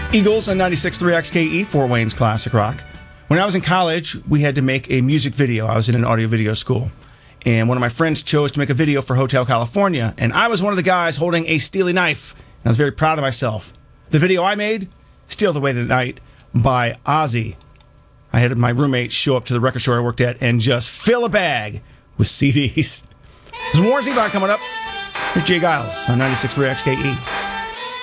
Eagles on 96.3 XKE, Fort Wayne's classic rock. When I was in college, we had to make a music video. I was in an audio video school. And one of my friends chose to make a video for Hotel California. And I was one of the guys holding a steely knife. And I was very proud of myself. The video I made, Steal the Way Tonight by Ozzy. I had my roommate show up to the record store I worked at and just fill a bag with CDs. There's Warren Zevon coming up. Here's Jay Giles on 96.3 XKE.